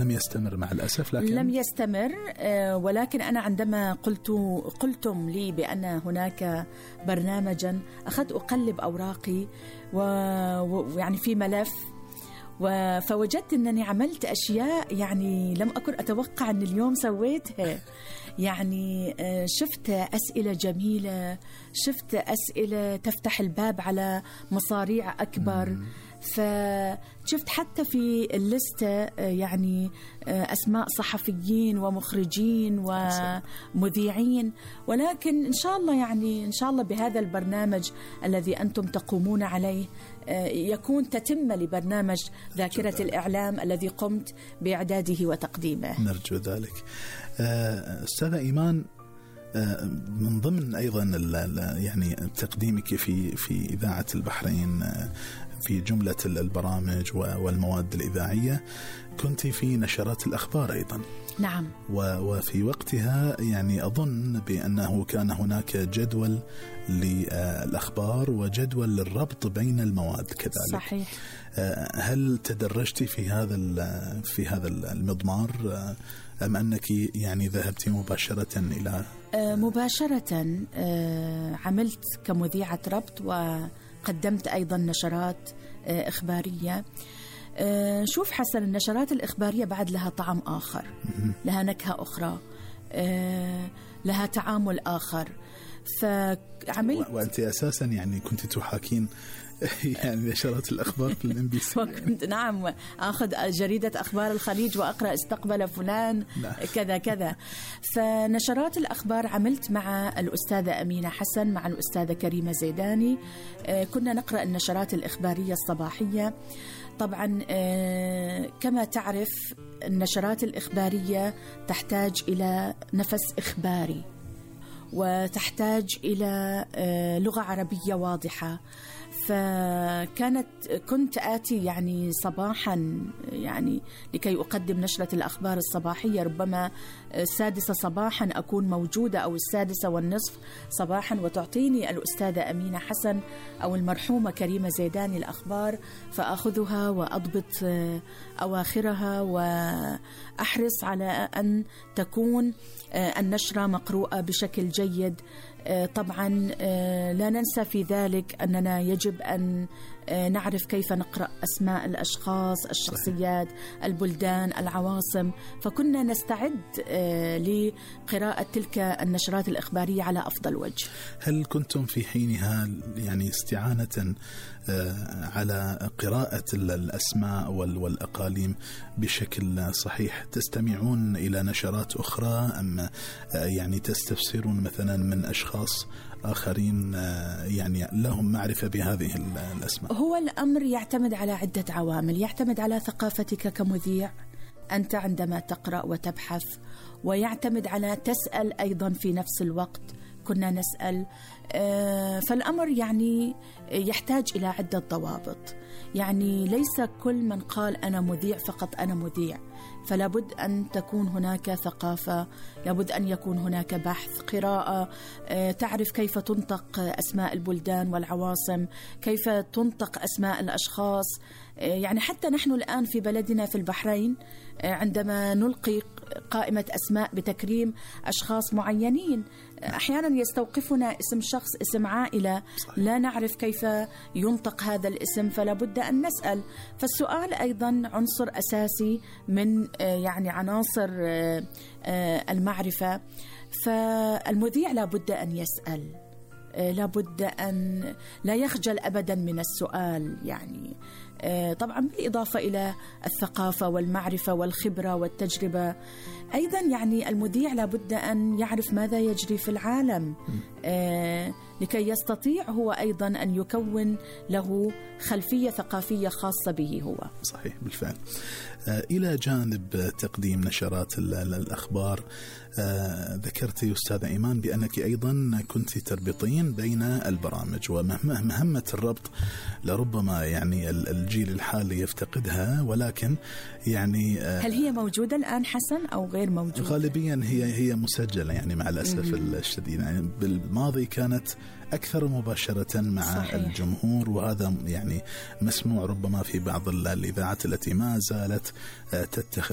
لم يستمر مع الأسف، لكن لم يستمر. ولكن أنا عندما قلتم لي بأن هناك برنامجا، أخذت أقلب أوراقي ويعني في ملف، فوجدت أنني عملت أشياء يعني لم أكن أتوقع أن اليوم سويتها. يعني شفت أسئلة جميلة، شفت أسئلة تفتح الباب على مصاريع أكبر. فشفت حتى في الليستة يعني أسماء صحفيين ومخرجين ومذيعين. ولكن إن شاء الله يعني إن شاء الله بهذا البرنامج الذي أنتم تقومون عليه يكون تتمة لبرنامج ذاكرة الإعلام الذي قمت بإعداده وتقديمه. نرجو ذلك. أستاذة إيمان، من ضمن أيضا يعني تقديمك في إذاعة البحرين في جملة البرامج والمواد الإذاعية كنت في نشرات الأخبار أيضا. نعم. وفي وقتها يعني أظن بأنه كان هناك جدول للأخبار وجدول للربط بين المواد كذلك. صحيح. هل تدرجت في هذا المضمار أم أنك يعني ذهبت مباشرة إلى مباشرة عملت كمذيعة ربط وقدمت أيضا نشرات إخبارية. شوف حسن، النشرات الإخبارية بعد لها طعم آخر، لها نكهة أخرى، لها تعامل آخر. فعملت وأنت أساسا يعني كنت تحاكين يعني نشرات الأخبار في الMBC. وكنت نعم أخذ جريدة أخبار الخليج وأقرأ استقبل فلان كذا كذا. فنشرات الأخبار عملت مع الأستاذة أمينة حسن، مع الأستاذة كريمة زيداني. كنا نقرأ النشرات الإخبارية الصباحية. طبعا كما تعرف النشرات الإخبارية تحتاج إلى نفس إخباري، وتحتاج إلى لغة عربية واضحة. كنت آتي يعني صباحا يعني لكي أقدم نشرة الأخبار الصباحية، ربما 6 صباحا أكون موجودة أو 6:30 صباحا، وتعطيني الأستاذة أمينة حسن أو المرحومة كريمة زيداني الأخبار، فأخذها وأضبط أواخرها وأحرص على أن تكون النشرة مقروءة بشكل جيد. طبعا لا ننسى في ذلك أننا يجب أن نعرف كيف نقرأ أسماء الأشخاص، الشخصيات، البلدان، العواصم. فكنا نستعد لقراءة تلك النشرات الإخبارية على أفضل وجه. هل كنتم في حينها يعني استعانة على قراءة الأسماء والأقاليم بشكل صحيح؟ تستمعون إلى نشرات أخرى أم يعني تستفسرون مثلا من أشخاص آخرين يعني لهم معرفة بهذه الأسماء؟ هو الأمر يعتمد على عدة عوامل. يعتمد على ثقافتك كمذيع أنت عندما تقرأ وتبحث، ويعتمد على تسأل أيضا في نفس الوقت. كنا نسأل. فالأمر يعني يحتاج إلى عدة ضوابط. يعني ليس كل من قال أنا مذيع فقط أنا مذيع، فلا بد أن تكون هناك ثقافة، لابد أن يكون هناك بحث، قراءة، تعرف كيف تنطق أسماء البلدان والعواصم، كيف تنطق أسماء الأشخاص. يعني حتى نحن الآن في بلدنا في البحرين عندما نلقي قائمة أسماء بتكريم أشخاص معينين، أحيانا يستوقفنا اسم شخص، اسم عائلة، لا نعرف كيف ينطق هذا الاسم، فلا بد أن نسأل. فالسؤال أيضا عنصر أساسي من يعني عناصر المعرفة. فالمذيع لا بد أن يسأل، لا بد أن لا يخجل أبدا من السؤال. يعني طبعا بالإضافة إلى الثقافة والمعرفة والخبرة والتجربة. أيضا يعني المذيع لا بد أن يعرف ماذا يجري في العالم لكي يستطيع هو أيضا أن يكون له خلفية ثقافية خاصة به هو. صحيح بالفعل. إلى جانب تقديم نشرات الأخبار، ذكرت أستاذة إيمان بأنك أيضا كنت تربطين بين البرامج، ومهمة الربط لربما يعني الجيل الحالي يفتقدها، ولكن يعني هل هي موجودة الآن حسن أو غير موجودة؟ غالبيا هي مسجلة يعني مع الأسف الشديد. يعني بالماضي كانت أكثر مباشرة مع صحيح. الجمهور، وهذا يعني مسموع ربما في بعض الإذاعات التي ما زالت تتخذ